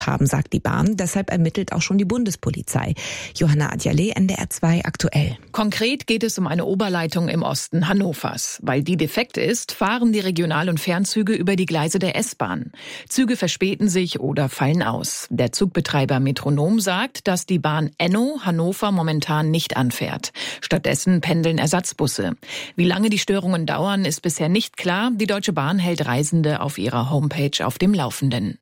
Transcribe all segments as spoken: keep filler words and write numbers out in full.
haben, sagt die Bahn. Deshalb ermittelt auch schon die Bundespolizei. Johanna Adjalé, N D R zwei aktuell. Konkret geht es um eine Oberleitung im Osten Hannovers. Weil die defekt ist, fahren die Regional- und Fernzüge über die Gleise der S-Bahn. Züge verspäten sich oder fallen aus. Der Zugbetreiber Metronom sagt, dass die Bahn Enno Hannover momentan nicht anfährt. Stattdessen pendeln Ersatzbusse. Wie lange die Störungen dauern, ist bisher nicht klar. Die Deutsche Bahn hält Reisende auf ihrer Homepage auf dem Laufenden.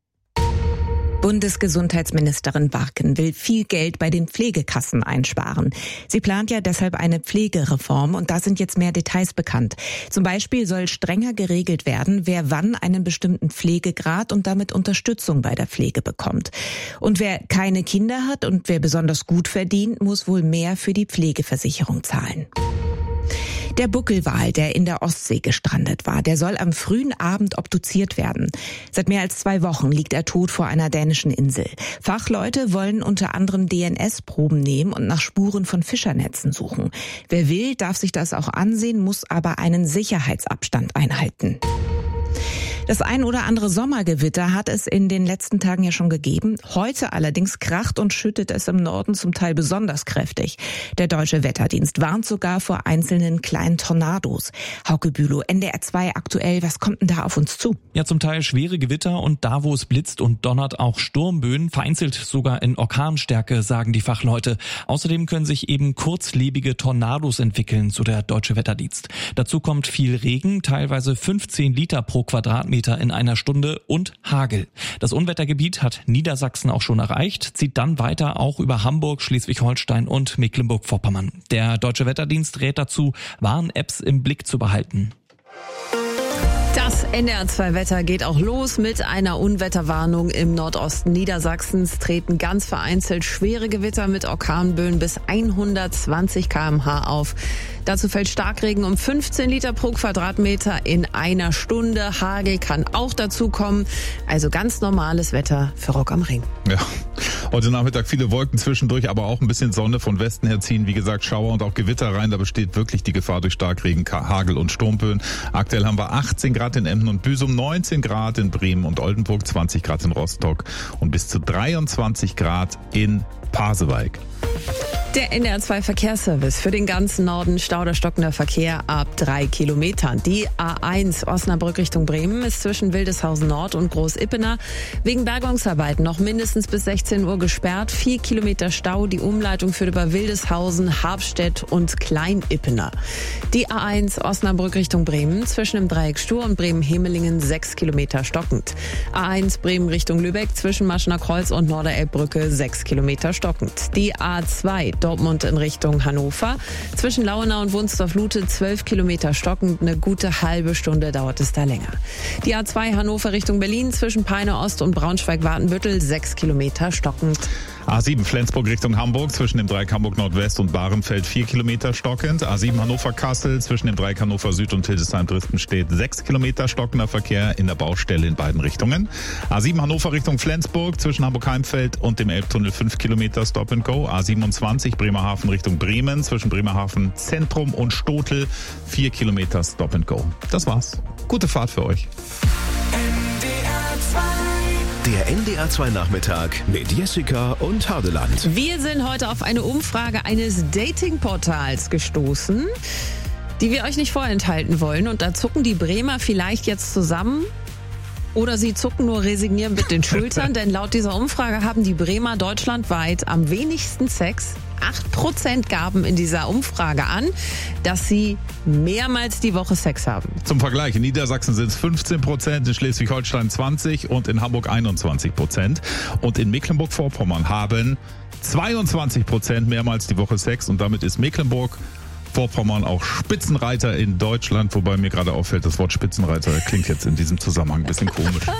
Bundesgesundheitsministerin Warken will viel Geld bei den Pflegekassen einsparen. Sie plant ja deshalb eine Pflegereform und da sind jetzt mehr Details bekannt. Zum Beispiel soll strenger geregelt werden, wer wann einen bestimmten Pflegegrad und damit Unterstützung bei der Pflege bekommt. Und wer keine Kinder hat und wer besonders gut verdient, muss wohl mehr für die Pflegeversicherung zahlen. Der Buckelwal, der in der Ostsee gestrandet war, der soll am frühen Abend obduziert werden. Seit mehr als zwei Wochen liegt er tot vor einer dänischen Insel. Fachleute wollen unter anderem D N S-Proben nehmen und nach Spuren von Fischernetzen suchen. Wer will, darf sich das auch ansehen, muss aber einen Sicherheitsabstand einhalten. Das ein oder andere Sommergewitter hat es in den letzten Tagen ja schon gegeben. Heute allerdings kracht und schüttet es im Norden zum Teil besonders kräftig. Der Deutsche Wetterdienst warnt sogar vor einzelnen kleinen Tornados. Hauke Bülow, N D R zwei aktuell, was kommt denn da auf uns zu? Ja, zum Teil schwere Gewitter und da, wo es blitzt und donnert, auch Sturmböen, vereinzelt sogar in Orkanstärke, sagen die Fachleute. Außerdem können sich eben kurzlebige Tornados entwickeln, so der Deutsche Wetterdienst. Dazu kommt viel Regen, teilweise fünfzehn Liter pro Quadratmeter in einer Stunde und Hagel. Das Unwettergebiet hat Niedersachsen auch schon erreicht, zieht dann weiter auch über Hamburg, Schleswig-Holstein und Mecklenburg-Vorpommern. Der Deutsche Wetterdienst rät dazu, Warn-Apps im Blick zu behalten. Das N D R zwei Wetter geht auch los mit einer Unwetterwarnung im Nordosten Niedersachsens. Treten ganz vereinzelt schwere Gewitter mit Orkanböen bis hundertzwanzig Kilometer pro Stunde auf. Dazu fällt Starkregen um fünfzehn Liter pro Quadratmeter in einer Stunde. Hagel kann auch dazu kommen. Also ganz normales Wetter für Rock am Ring. Ja, heute Nachmittag viele Wolken zwischendurch, aber auch ein bisschen Sonne von Westen her ziehen. Wie gesagt, Schauer und auch Gewitter rein. Da besteht wirklich die Gefahr durch Starkregen, Hagel und Sturmböen. Aktuell haben wir achtzehn Grad in Emden und Büsum, neunzehn Grad in Bremen und Oldenburg, zwanzig Grad in Rostock und bis zu dreiundzwanzig Grad in Pasewalk. Der N D R zwei Verkehrsservice für den ganzen Norden, Stau oder stockender Verkehr ab drei Kilometern. Die A eins Osnabrück Richtung Bremen ist zwischen Wildeshausen Nord und Groß-Ippener wegen Bergungsarbeiten noch mindestens bis sechzehn Uhr gesperrt. Vier Kilometer Stau, die Umleitung führt über Wildeshausen, Habstedt und Klein-Ippener. Die A eins Osnabrück Richtung Bremen zwischen dem Dreieck Stur und Bremen-Hemelingen sechs Kilometer stockend. A eins Bremen Richtung Lübeck zwischen Maschener Kreuz und Norderelbbrücke sechs Kilometer stockend. Die A zwei Dortmund in Richtung Hannover. Zwischen Lauenau und Wunsdorf-Lute zwölf Kilometer stockend. Eine gute halbe Stunde dauert es da länger. Die A zwei Hannover Richtung Berlin zwischen Peine Ost und Braunschweig-Wartenbüttel sechs Kilometer stockend. A sieben Flensburg Richtung Hamburg zwischen dem Dreieck Hamburg Nordwest und Bahrenfeld vier Kilometer stockend. A sieben Hannover-Kassel zwischen dem Dreieck Hannover Süd und Hildesheim-Dresden-Stedt sechs Kilometer stockender Verkehr in der Baustelle in beiden Richtungen. A sieben Hannover Richtung Flensburg zwischen Hamburg-Heimfeld und dem Elbtunnel fünf Kilometer Stop and Go. A siebenundzwanzig Bremerhaven Richtung Bremen zwischen Bremerhaven Zentrum und Stotel vier Kilometer Stop and Go. Das war's. Gute Fahrt für euch. Der N D R zwei Nachmittag mit Jessica und Hardeland. Wir sind heute auf eine Umfrage eines Datingportals gestoßen, die wir euch nicht vorenthalten wollen. Und da zucken die Bremer vielleicht jetzt zusammen. Oder sie zucken nur resignierend mit den Schultern, denn laut dieser Umfrage haben die Bremer deutschlandweit am wenigsten Sex. acht Prozent gaben in dieser Umfrage an, dass sie mehrmals die Woche Sex haben. Zum Vergleich, in Niedersachsen sind es fünfzehn Prozent, in Schleswig-Holstein zwanzig und in Hamburg einundzwanzig Prozent. Und in Mecklenburg-Vorpommern haben zweiundzwanzig Prozent mehrmals die Woche Sex und damit ist Mecklenburg Vorpommern auch Spitzenreiter in Deutschland, wobei mir gerade auffällt, das Wort Spitzenreiter klingt jetzt in diesem Zusammenhang ein bisschen komisch.